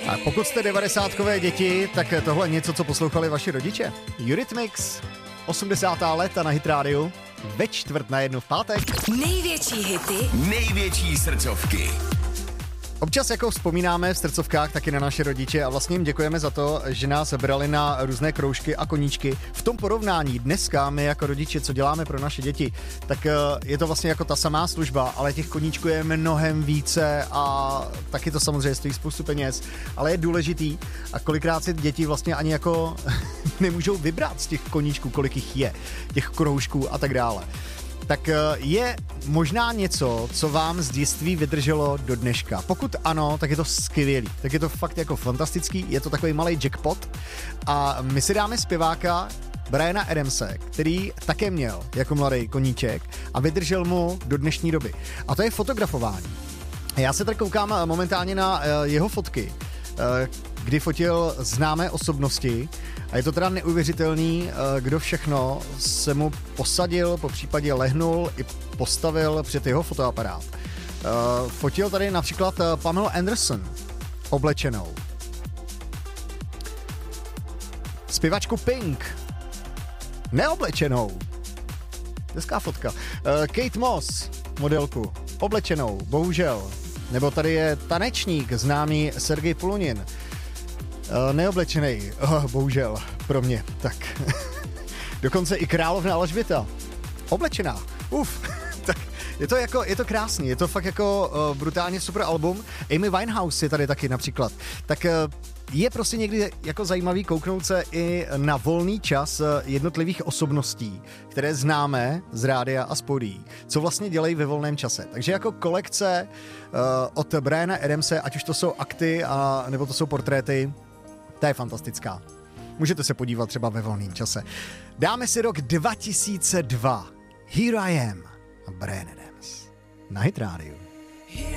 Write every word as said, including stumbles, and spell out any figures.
A pokud jste devadesátkové děti, tak tohle je něco, co poslouchali vaši rodiče. Eurythmics, osmdesátá léta na Hit rádiu, ve čtvrt na jednu v pátek. Největší hity, největší srdcovky. Občas jako vzpomínáme v srdcovkách taky na naše rodiče a vlastně jim děkujeme za to, že nás brali na různé kroužky a koníčky. V tom porovnání dneska my jako rodiče, co děláme pro naše děti, tak je to vlastně jako ta samá služba, ale těch koníčků je mnohem více a taky to samozřejmě stojí spoustu peněz, ale je důležitý a kolikrát si děti vlastně ani jako nemůžou vybrat z těch koníčků, kolik jich je, těch kroužků a tak dále. Tak je možná něco, co vám z dětství vydrželo do dneška. Pokud ano, tak je to skvělý. Tak je to fakt jako fantastický, je to takový malý jackpot a my si dáme zpěváka Briana Adamse, který také měl jako mladý koníček a vydržel mu do dnešní doby. A to je fotografování. Já se tady koukám momentálně na jeho fotky, kdy fotil známé osobnosti a je to teda neuvěřitelný, kdo všechno se mu posadil, po případě lehnul i postavil před jeho fotoaparát. Fotil tady například Pamela Anderson oblečenou. Zpěvačku Pink neoblečenou. Hezká fotka. Kate Moss, modelku, oblečenou, bohužel. Nebo tady je tanečník, známý Sergej Polunin. Neoblečenej, oh, bohužel, pro mě. Tak. Dokonce i královna Alžběta. Oblečená. Uf. Tak je to jako, je to krásný, je to fakt jako uh, brutálně super album. Amy Winehouse je tady taky například. Tak uh, je prostě někdy jako zajímavý kouknout se i na volný čas jednotlivých osobností, které známe z rádia a z pódií, co vlastně dělají ve volném čase. Takže jako kolekce uh, od Briana Adamse, ať už to jsou akty, a, nebo to jsou portréty, ta je fantastická. Můžete se podívat třeba ve volném čase. Dáme si rok dva tisíce dva. Here I Am a Brian Adams na Hit rádiu.